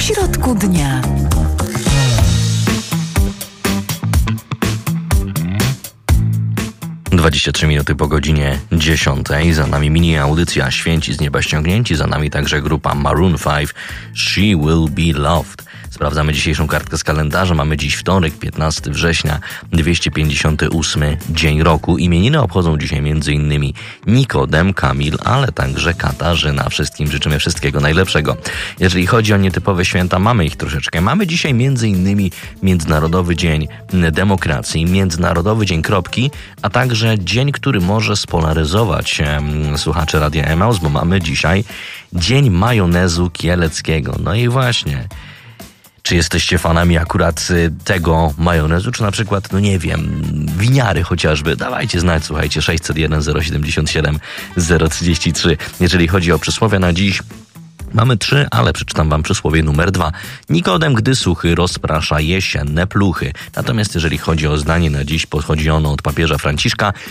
środku dnia. Dwadzieścia 3 minuty po godzinie 10. Za nami mini audycja Święci z nieba ściągnięci. Za nami także grupa Maroon 5 She Will Be Loved. Sprawdzamy dzisiejszą kartkę z kalendarza. Mamy dziś wtorek, 15 września, 258 dzień roku. Imieniny obchodzą dzisiaj m.in. Nikodem, Kamil, ale także Katarzyna. Wszystkim życzymy wszystkiego najlepszego. Jeżeli chodzi o nietypowe święta, mamy ich troszeczkę. Mamy dzisiaj m.in. Międzynarodowy Dzień Demokracji, Międzynarodowy Dzień Kropki, a także dzień, który może spolaryzować słuchaczy Radia Emaus, bo mamy dzisiaj Dzień Majonezu Kieleckiego. No i właśnie... Czy jesteście fanami akurat tego majonezu, czy na przykład, no nie wiem, winiary chociażby? Dawajcie znać, słuchajcie, 601 077 033. Jeżeli chodzi o przysłowia na dziś, mamy 3, ale przeczytam wam przysłowie numer 2. Nikodem, gdy suchy, rozprasza jesienne pluchy. Natomiast jeżeli chodzi o zdanie na dziś, pochodzi ono od papieża Franciszka.